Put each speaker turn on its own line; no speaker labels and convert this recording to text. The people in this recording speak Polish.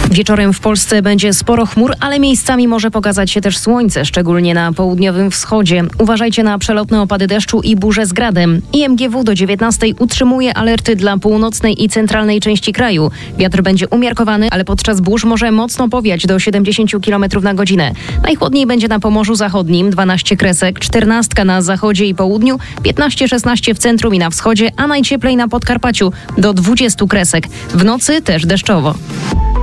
Wieczorem w Polsce będzie sporo chmur, ale miejscami może pokazać się też słońce, szczególnie na południowym wschodzie. Uważajcie na przelotne opady deszczu i burze z gradem. IMGW do 19 utrzymuje alerty dla północnej i centralnej części kraju. Wiatr będzie umiarkowany, ale podczas burz może mocno powiać do 70 km na godzinę. Najchłodniej będzie na Pomorzu Zachodnim, 12 kresek, 14 na zachodzie i południu, 15-16 w centrum i na wschodzie, a najcieplej na Podkarpaciu, do 20 kresek. W nocy też deszczowo.